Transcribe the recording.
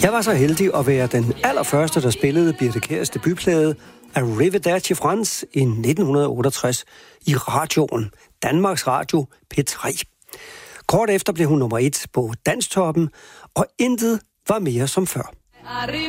Jeg var så heldig at være den allerførste, der spillede Birthe Kjærs debutplade Arrivederci France i 1968 i radioen, Danmarks Radio P3. Kort efter blev hun nummer 1 på Danstoppen, og intet var mere som før.